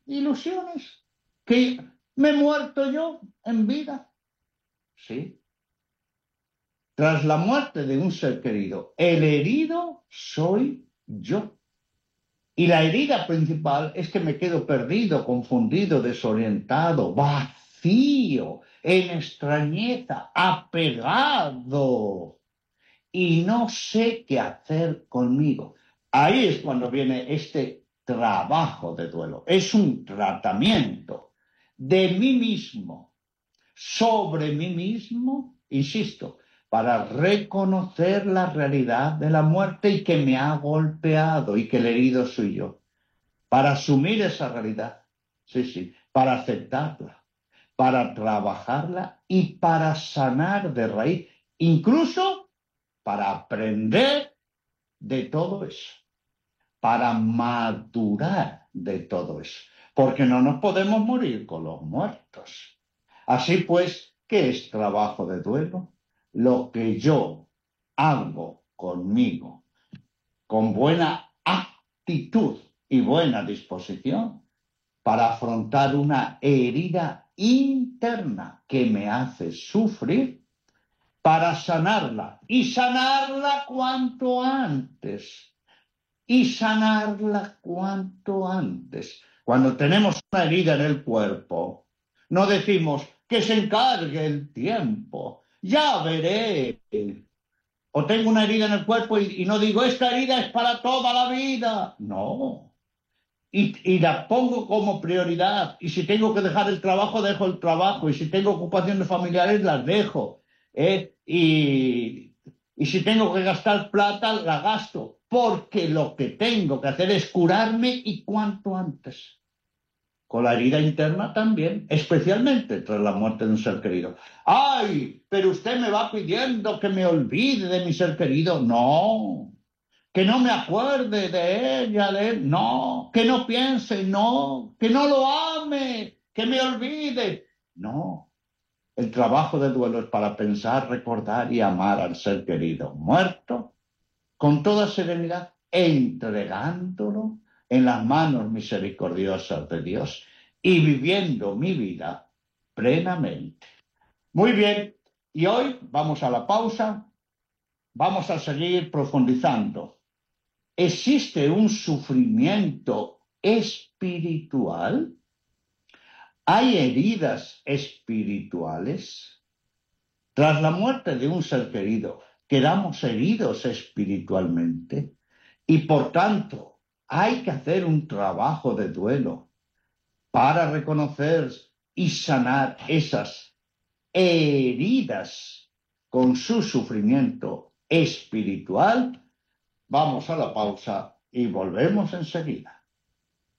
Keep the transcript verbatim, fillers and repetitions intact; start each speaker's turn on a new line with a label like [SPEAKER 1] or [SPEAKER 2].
[SPEAKER 1] ilusiones. ¿Que me he muerto yo en vida? Sí. Tras la muerte de un ser querido, el herido soy yo. Y la herida principal es que me quedo perdido, confundido, desorientado, vacío, en extrañeza, apegado. Y no sé qué hacer conmigo. Ahí es cuando viene este trabajo de duelo. Es un tratamiento de mí mismo, sobre mí mismo, insisto, para reconocer la realidad de la muerte y que me ha golpeado y que el herido soy yo. Para asumir esa realidad, sí, sí, para aceptarla, para trabajarla y para sanar de raíz, incluso para aprender de todo eso, para madurar de todo eso, porque no nos podemos morir con los muertos. Así pues, ¿qué es trabajo de duelo? Lo que yo hago conmigo, con buena actitud y buena disposición, para afrontar una herida interna que me hace sufrir, para sanarla y sanarla cuanto antes. Y sanarla cuanto antes. Cuando tenemos una herida en el cuerpo, no decimos que se encargue el tiempo, ya veré. O tengo una herida en el cuerpo y, y no digo, esta herida es para toda la vida. No. Y, y la pongo como prioridad. Y si tengo que dejar el trabajo, dejo el trabajo. Y si tengo ocupaciones familiares, las dejo. ¿eh? Y, y si tengo que gastar plata, la gasto. Porque lo que tengo que hacer es curarme y cuanto antes. Con la herida interna también, especialmente tras la muerte de un ser querido. ¡Ay! Pero usted me va pidiendo que me olvide de mi ser querido. No. Que no me acuerde de ella, de él. No. Que no piense, no. Que no lo ame, que me olvide. No. El trabajo de duelo es para pensar, recordar y amar al ser querido muerto con toda serenidad, entregándolo en las manos misericordiosas de Dios y viviendo mi vida plenamente. Muy bien, y hoy vamos a la pausa, vamos a seguir profundizando. ¿Existe un sufrimiento espiritual? ¿Hay heridas espirituales? Tras la muerte de un ser querido, quedamos heridos espiritualmente y por tanto hay que hacer un trabajo de duelo para reconocer y sanar esas heridas con su sufrimiento espiritual. Vamos a la pausa y volvemos enseguida.